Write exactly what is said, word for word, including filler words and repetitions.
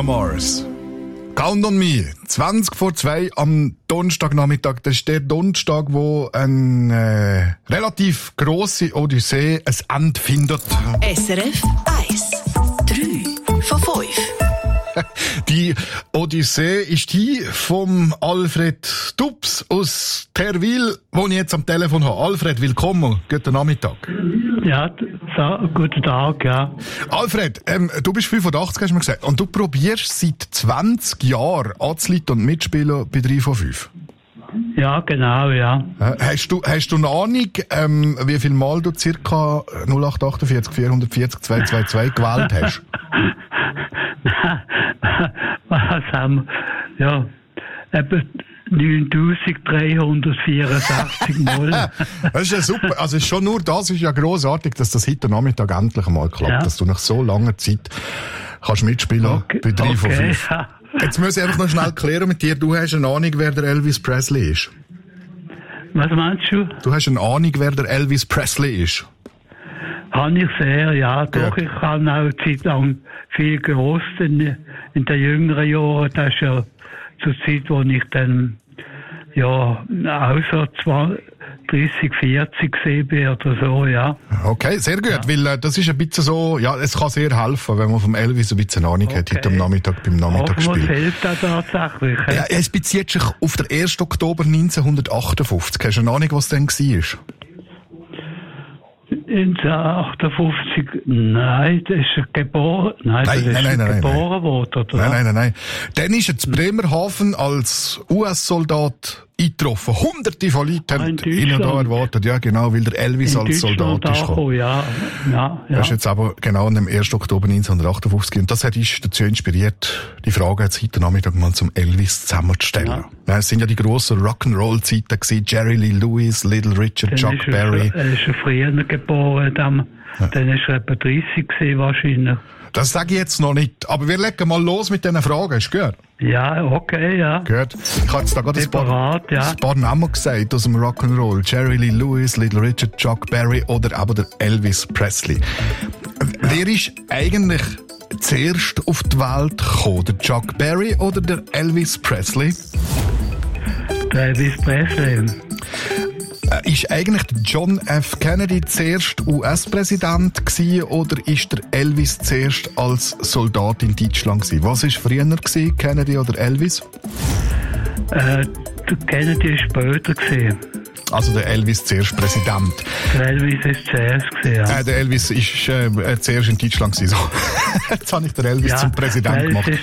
Bruno Mars. Count on me. zwanzig vor zwei am Donnerstagnachmittag. Das ist der Donnerstag, wo eine äh, relativ grosse Odyssee ein Ende findet. S R F eins. drei von fünf. Die Odyssee ist die vom Alfred Stubbs aus Terwil, den ich jetzt am Telefon habe. Alfred, willkommen. Guten Nachmittag. Ja, so, guten Tag, ja. Alfred, ähm, du bist fünfundachtzig, hast du mir gesagt. Und du probierst seit zwanzig Jahren anzuleiten und mitspielen bei drei von fünf. Ja, genau, ja. Äh, hast du, hast du eine Ahnung, ähm, wie viel Mal du circa null acht acht vier vier vier vier zwei zwei zwei gewählt hast? Was haben wir? Ja, eben neuntausenddreihundertvierundsechzig Mal. Das ist ja super. Also schon nur das ist ja grossartig, dass das heute Nachmittag endlich einmal klappt, ja. Dass du nach so langer Zeit kannst mitspielen okay, bei drei von okay, fünf. ja. Jetzt muss ich einfach noch schnell klären mit dir. Du hast eine Ahnung, wer der Elvis Presley ist. Was meinst du? Du hast eine Ahnung, wer der Elvis Presley ist. Habe ich sehr, ja. Doch, ja. Ich habe auch eine Zeit lang viel gelost in, in den jüngeren Jahren. Das ist ja zur Zeit, wo ich dann, ja, auch so dreißig, vierzig gesehen bin oder so, ja. Okay, sehr gut, ja. Weil äh, das ist ein bisschen so, ja, es kann sehr helfen, wenn man vom Elvis ein bisschen Ahnung okay. hat, heute am Nachmittag beim Nachmittagsspiel. Was fehlt da tatsächlich? Ja, es bezieht sich auf den ersten Oktober neunzehnhundertachtundfünfzig. Hast du eine Ahnung, was denn war? neunzehnhundertachtundfünfzig, nein, das ist geboren, nein, nein, das nein, ist nein, geboren worden, oder? Nein, nein, nein, nein. Dann ist er zu Bremerhaven als U S-Soldat eingetroffen. Hunderte von Leuten haben ihn da erwartet. Ja, genau, weil der Elvis in als Soldat ist gekommen. Ja, ja, ja. Das ist jetzt aber genau am ersten Oktober neunzehnhundertachtundfünfzig. Und das hat uns dazu inspiriert, die Frage jetzt heute Nachmittag mal zum Elvis zusammenzustellen. Ja. Ja, es sind ja die grossen Rock'n'Roll-Zeiten gewesen. Jerry Lee Lewis, Little Richard, dann Chuck ist Berry. Er, er ist ja früher geboren, dann, ja. Dann ist er etwa dreißig gewesen, wahrscheinlich. Das sage ich jetzt noch nicht. Aber wir legen mal los mit diesen Fragen. Hast du gehört? Ja, okay, ja. Gut. Ich habe jetzt da gerade ein paar, Parat, ja. ein paar Namen gesagt aus dem Rock'n'Roll. Jerry Lee Lewis, Little Richard, Chuck Berry oder aber der Elvis Presley. Wer ist eigentlich zuerst auf die Welt gekommen? Der Chuck Berry oder der Elvis Presley? Der Elvis Presley. Ist eigentlich John F. Kennedy zuerst U S-Präsident gewesen, oder ist der Elvis zuerst als Soldat in Deutschland gewesen? Was war früher gewesen, Kennedy oder Elvis? Äh, der Kennedy war später gewesen. Also der Elvis zuerst Präsident. Der Elvis ist zuerst gewesen, ja. Äh, der Elvis ist äh, zuerst in Deutschland gewesen. So. Jetzt habe ich den Elvis ja, zum Präsident gemacht.